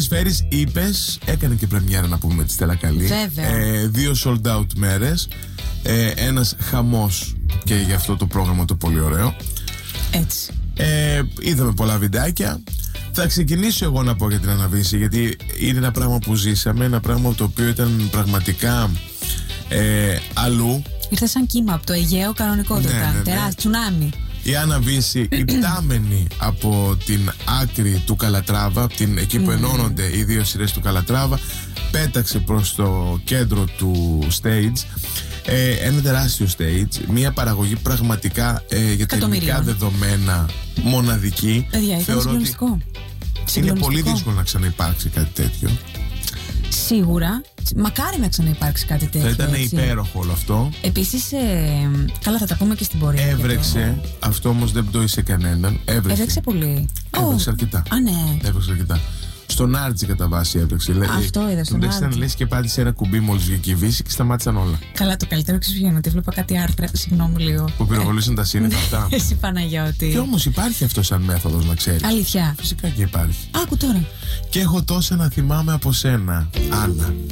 Μόλις φέρεις, είπες, έκανε και πρεμιέρα να πούμε τη Στέλλα Καλή. Βέβαια. 2 sold out μέρες. Ένας χαμός και γι' αυτό το πρόγραμμα το πολύ ωραίο. Έτσι. Είδαμε πολλά βιντεάκια. Θα ξεκινήσω εγώ να πω για την Αναβίση, γιατί είναι ένα πράγμα που ζήσαμε, ένα πράγμα το οποίο ήταν πραγματικά αλλού. Ήρθε σαν κύμα από το Αιγαίο κανονικότατα. Ναι. Τεράστιο τσουνάμι. Η Αναβίση υπτάμενη από την άκρη του Καλατράβα, εκεί που ενώνονται οι δύο σειρές του Καλατράβα, πέταξε προς το κέντρο του stage. Ένα τεράστιο stage, μια παραγωγή πραγματικά για τα ελληνικά δεδομένα μοναδική. Παιδιά, ήταν συγκλονιστικό. Είναι πολύ δύσκολο να ξαναυπάρξει κάτι τέτοιο. Σίγουρα. Μακάρι να ξαναυπάρξει κάτι τέτοιο. Θα ήταν έτσι. υπέροχο όλο αυτό. Επίσης, καλά, θα τα πούμε και στην πορεία. Έβρεξε, αυτό όμως δεν πτώησε κανέναν. Έβρεξε πολύ. Έβρεξε αρκετά. Α, ναι. Έβρεξε αρκετά. Στον Άρτζη κατά βάση épαιξε. Αυτό είδα στον Άρτζη. Ήταν λες και πάτησε ένα κουμπί μόλις βγήκε η Βύση και σταμάτησαν όλα. Καλά, το καλύτερο ξεφυγαίνω ότι έβλεπα κάτι άρθρα. Συγγνώμη λίγο. Που πυροβολήσαν τα σύννεφα αυτά. Εσύ Παναγιώτη. Και όμως υπάρχει αυτό σαν μέθοδος, να ξέρεις. Αλήθεια. Φυσικά και υπάρχει. Άκου τώρα. Και έχω τόσα να θυμάμαι από σένα, Άννα.